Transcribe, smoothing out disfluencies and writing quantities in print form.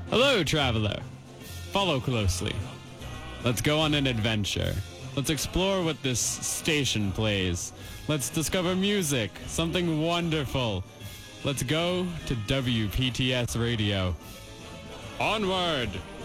Hello, traveler. Follow closely. Let's go on an adventure. Let's explore what this station plays. Let's discover music, something wonderful. Let's go to WPTS Radio. Onward!